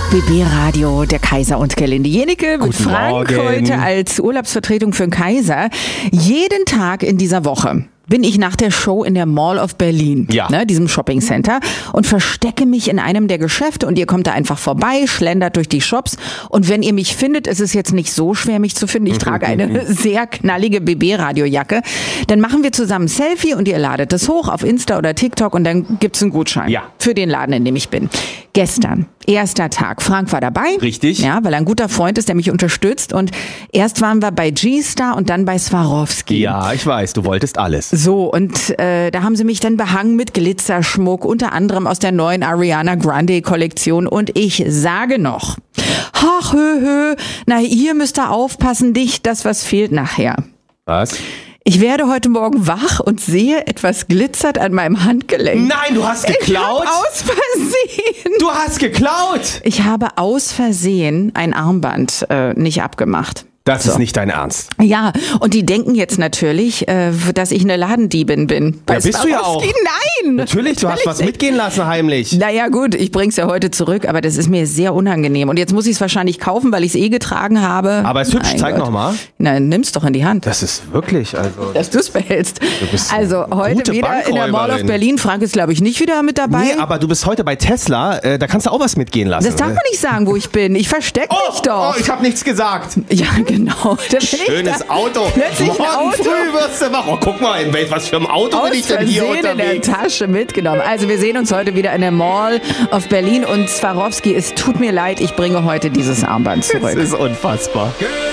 BB Radio, der Kaiser und Gerlinde Jenike mit Guten Frank Morgen. heute als Urlaubsvertretung für den Kaiser. Jeden Tag in dieser Woche bin ich nach der Show in der Mall of Berlin, diesem Shopping Center, und verstecke mich in einem der Geschäfte und ihr kommt da einfach vorbei, schlendert durch die Shops und wenn ihr mich findet, ist es jetzt nicht so schwer, mich zu finden. Ich trage eine sehr knallige BB-Radiojacke. Dann machen wir zusammen ein Selfie und ihr ladet es hoch auf Insta oder TikTok und dann gibt's einen Gutschein für den Laden, in dem ich bin. Gestern, erster Tag. Frank war dabei. Richtig. Ja, weil er ein guter Freund ist, der mich unterstützt. Und erst waren wir bei G-Star und dann bei Swarovski. Ja, ich weiß, du wolltest alles. So, und da haben sie mich dann behangen mit Glitzerschmuck, unter anderem aus der neuen Ariana Grande Kollektion. Und ich sage noch, ach, na, ihr müsst da aufpassen, nicht das, was fehlt nachher. Was? Ich werde heute Morgen wach und sehe, etwas glitzert an meinem Handgelenk. Nein, du hast geklaut? Ich habe aus Versehen. Du hast geklaut? Ich habe aus Versehen ein Armband nicht abgemacht. Das ist nicht dein Ernst. Ja, und die denken jetzt natürlich, dass ich eine Ladendiebin bin. Ja, bist du ja auch. Nein! Natürlich, du hast was mitgehen lassen heimlich. Naja gut, ich bring's ja heute zurück, aber das ist mir sehr unangenehm. Und jetzt muss ich es wahrscheinlich kaufen, weil ich es getragen habe. Aber ist hübsch, zeig nochmal. Na, nimm's doch in die Hand. Das ist wirklich, also... Dass du es behältst. bist Also heute gute wieder in der Mall of Bankräuberin. Berlin. Frank ist, glaube ich, nicht wieder mit dabei. Nee, aber du bist heute bei Tesla, da kannst du auch was mitgehen lassen. Das darf man nicht sagen, wo ich bin. Ich verstecke mich doch. Oh, ich habe nichts gesagt. Ja, genau. Schönes Auto. Plötzlich ein Morgen Auto. früh wirst du wach. Oh, guck mal, in was für einem Auto bin ich denn hier Versehen unterwegs? in der Tasche mitgenommen. Also wir sehen uns heute wieder in der Mall of Berlin und Swarovski, es tut mir leid, ich bringe heute dieses Armband zurück. Das ist unfassbar.